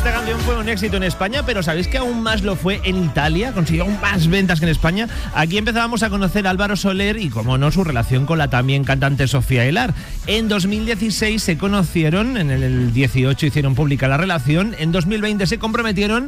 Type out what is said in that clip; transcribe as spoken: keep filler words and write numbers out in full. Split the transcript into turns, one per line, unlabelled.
Esta canción fue un éxito en España, pero ¿sabéis que aún más lo fue en Italia? Consiguió aún más ventas que en España. Aquí empezábamos a conocer a Álvaro Soler y, como no, su relación con la también cantante Sofía Aguilar. En dos mil dieciséis se conocieron, en el dieciocho hicieron pública la relación, en dos mil veinte se comprometieron